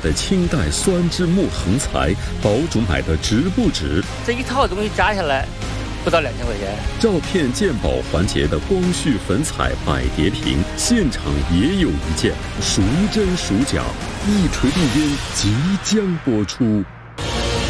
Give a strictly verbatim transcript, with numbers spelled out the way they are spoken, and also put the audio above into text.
的清代酸枝木横材，堡主买的值不值？ 这一套东西加下来不到两千块钱。 照片鉴宝环节的光绪粉彩百蝶瓶，现场也有一件，孰真孰假？一锤定音即将播出。